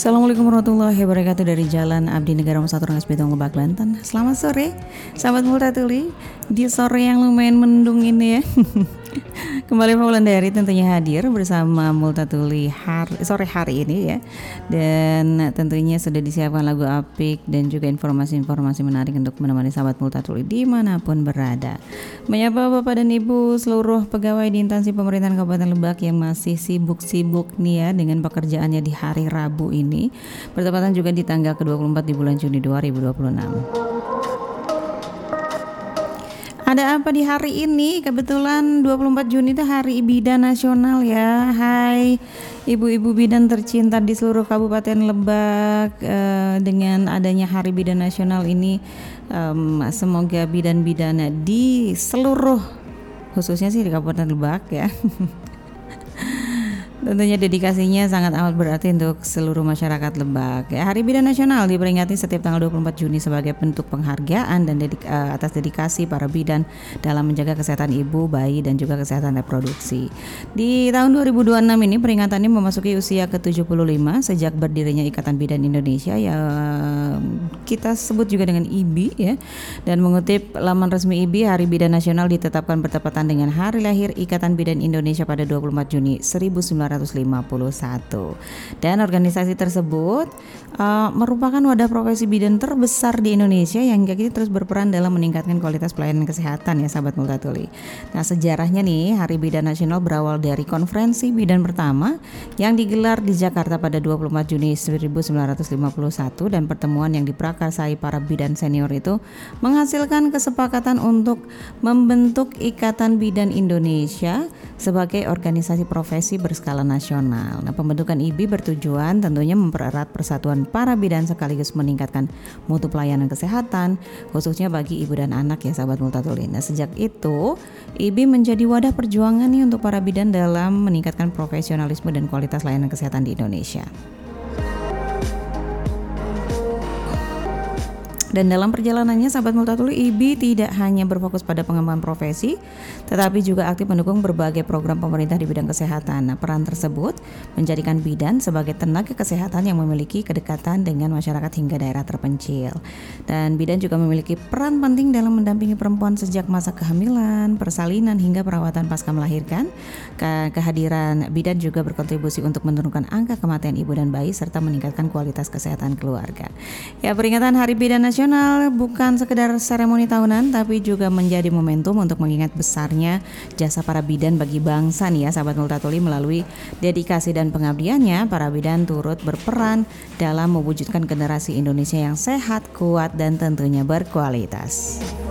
Assalamualaikum warahmatullahi wabarakatuh dari Jalan Abdi Negara Satu Rengas Bitung Lebak Banten. Selamat sore, sahabat Multatuli. Di sore yang lumayan mendung ini ya. Kembali Pak Wulandari tentunya hadir bersama Multatuli sore hari ini ya. Dan tentunya sudah disiapkan lagu apik dan juga informasi-informasi menarik untuk menemani sahabat Multatuli dimanapun berada. Menyapa Bapak dan Ibu seluruh pegawai di instansi pemerintahan Kabupaten Lebak yang masih sibuk-sibuk nih ya dengan pekerjaannya di hari Rabu ini, bertepatan juga di tanggal ke-24 di bulan Juni 2026. Ada apa di hari ini? Kebetulan 24 Juni itu Hari Bidan Nasional ya. Hai ibu-ibu bidan tercinta di seluruh Kabupaten Lebak. Dengan adanya Hari Bidan Nasional ini, semoga bidan-bidan di seluruh, khususnya sih di Kabupaten Lebak ya. Tentunya dedikasinya sangat amat berarti untuk seluruh masyarakat Lebak. Ya, Hari Bidan Nasional diperingati setiap tanggal 24 Juni sebagai bentuk penghargaan dan atas dedikasi para bidan dalam menjaga kesehatan ibu, bayi, dan juga kesehatan reproduksi. Di tahun 2026 ini peringatannya memasuki usia ke-75 sejak berdirinya Ikatan Bidan Indonesia yang kita sebut juga dengan IBI ya. Dan mengutip laman resmi IBI, Hari Bidan Nasional ditetapkan bertepatan dengan hari lahir Ikatan Bidan Indonesia pada 24 Juni 1951. Dan organisasi tersebut merupakan wadah profesi bidan terbesar di Indonesia yang hingga kini terus berperan dalam meningkatkan kualitas pelayanan kesehatan ya sahabat Multatuli. Nah, sejarahnya nih, Hari Bidan Nasional berawal dari konferensi bidan pertama yang digelar di Jakarta pada 24 Juni 1951, dan pertemuan yang diprakarsai para bidan senior itu menghasilkan kesepakatan untuk membentuk Ikatan Bidan Indonesia sebagai organisasi profesi berskala nasional. Nah, pembentukan IBI bertujuan tentunya mempererat persatuan para bidan sekaligus meningkatkan mutu pelayanan kesehatan khususnya bagi ibu dan anak ya sahabat Multatuli. Nah, sejak itu IBI menjadi wadah perjuangan nih untuk para bidan dalam meningkatkan profesionalisme dan kualitas layanan kesehatan di Indonesia. Dan dalam perjalanannya sahabat Multatuli, IBI tidak hanya berfokus pada pengembangan profesi, tetapi juga aktif mendukung berbagai program pemerintah di bidang kesehatan. Nah, peran tersebut menjadikan bidan sebagai tenaga kesehatan yang memiliki kedekatan dengan masyarakat hingga daerah terpencil. Dan bidan juga memiliki peran penting dalam mendampingi perempuan sejak masa kehamilan, persalinan hingga perawatan pasca melahirkan. Kehadiran bidan juga berkontribusi untuk menurunkan angka kematian ibu dan bayi serta meningkatkan kualitas kesehatan keluarga. Ya, peringatan Hari Bidan Nasional bukan sekedar seremoni tahunan, tapi juga menjadi momentum untuk mengingat besarnya jasa para bidan bagi bangsa nih ya sahabat Multatuli. Melalui dedikasi dan pengabdiannya, para bidan turut berperan dalam mewujudkan generasi Indonesia yang sehat, kuat, dan tentunya berkualitas.